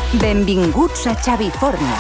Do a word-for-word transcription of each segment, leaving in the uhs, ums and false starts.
Benvinguts a Xavi Fornia.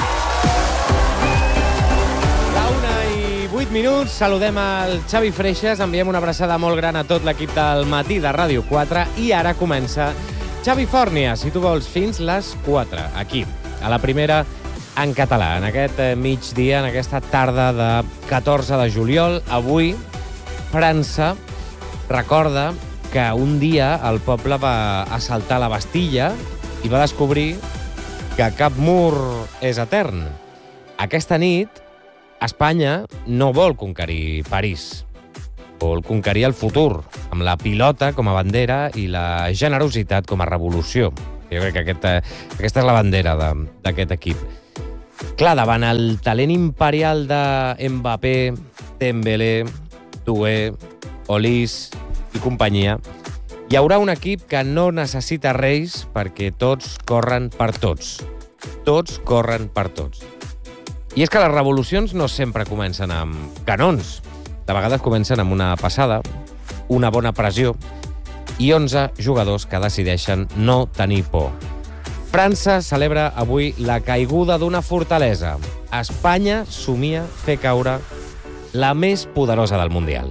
La una i vuit minuts, saludem el Xavi Freixas, enviem una abraçada molt gran a tot l'equip del matí de Ràdio quatre i ara comença Xavi Fornia, si tu vols, fins les quatre, aquí, a la primera en català, en aquest migdia, en aquesta tarda de catorze de juliol. Avui, França recorda que un dia el poble va assaltar la Bastilla i va descobrir que cap mur és etern. Aquesta nit, Espanya no vol conquerir París. Vol conquerir el futur, amb la pilota com a bandera i la generositat com a revolució. Jo crec que aquesta, aquesta és la bandera d'aquest equip. Clar, davant el talent imperial de Mbappé, Dembélé, Doué, Olís i companyia, hi haurà un equip que no necessita reis perquè tots corren per tots. Tots corren per tots. I és que les revolucions no sempre comencen amb canons. De vegades comencen amb una passada, una bona pressió i onze jugadors que decideixen no tenir por. França celebra avui la caiguda d'una fortalesa. Espanya somia fer caure la més poderosa del Mundial.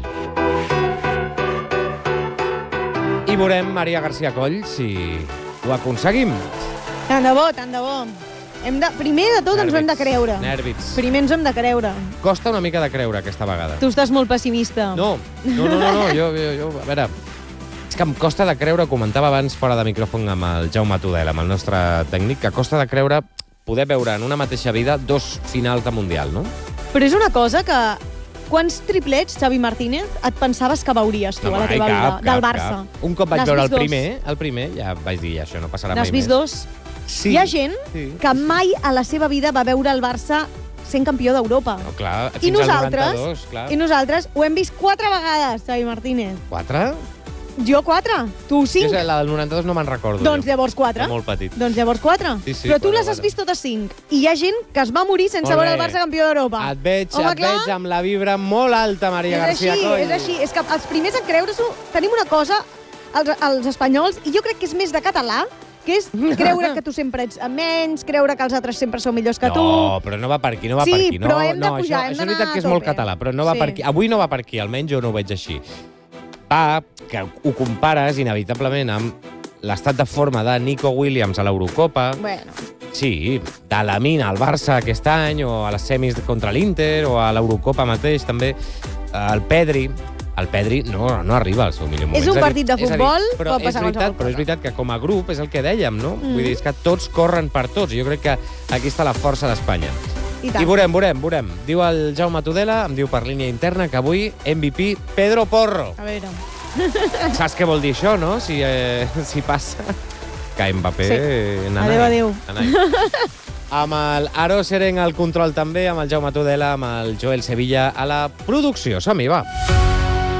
I veurem, Maria García Coll, si ho aconseguim. Tant de bo, tant de bo. Hem de, primer de tot Nervits, ens ho hem de creure. Nervits. Primer ens ho hem de creure. Costa una mica de creure aquesta vegada. Tu estàs molt pessimista. No, no, no, no, no. Jo, jo, jo, a veure, és que em costa de creure, comentava abans fora de micròfon amb el Jaume Tudela, amb el nostre tècnic, que costa de creure poder veure en una mateixa vida dos finals de Mundial, no? Però és una cosa que... Quants triplets, Xavi Martínez, et pensaves que veuries tu No, a la mai, teva cap, vida? cap, Del Barça. cap. Un cop vaig N'has veure el vist dos? primer, el primer, ja vaig dir, això no passarà mai N'has més. vist dos? Sí. Hi ha gent sí. que mai a la seva vida va veure el Barça sent campió d'Europa. No, clar, I fins al nosaltres, noranta-dos, clar. I nosaltres ho hem vist quatre vegades, Xavi Martínez. Quatre? Jo quatre, tu Jo cinc. sé, la del noranta-dos no me'n recordo. Doncs jo. llavors quatre. Era molt petit. Doncs llavors quatre. Sí, sí, Però tu quatre, les has quatre. vist totes cinc. I hi ha gent que es va morir sense Molt veure el bé. Barça campió d'Europa. Et veig, Home, et clar. veig amb la vibra molt alta, Maria És García així, Coll. és així. És que els primers en creure-s'ho tenim una cosa, els, els espanyols, i jo crec que és més de català, que és creure que tu sempre ets menys, creure que els altres sempre són millors que tu. No, però no va per aquí, no va Sí, per aquí. No, però hem de no, pujar, això, hem això és d'anar veritat que és a molt tope. català, però no va Sí. per aquí. Avui no va per aquí, almenys jo no ho veig així. Va, que ho compares inevitablement amb l'estat de forma de Nico Williams a l'Eurocopa. Bueno, Sí, de la mina al Barça aquest any, o a les semis contra l'Inter, o a l'Eurocopa mateix, també. El Pedri, el Pedri no, no arriba al seu millor moment. És un a dir- partit de és a dir, futbol, però pot és passar veritat, qualsevol però és cosa. veritat que com a grup és el que dèiem, no? Mm. Vull dir, és que tots corren per tots. Jo crec que aquí està la força d'Espanya. i tant. I veurem, veurem, veurem. Diu el Jaume Tudela, em diu per línia interna, que avui M V P Pedro Porro. A veure. Saps què vol dir això, no? Si, eh, si passa que Mbappé... Sí. nanai, Adéu, adéu. nanai. Amb el Aro Seren al control també, amb el Jaume Tudela, amb el Joel Sevilla a la producció. Som-hi, va.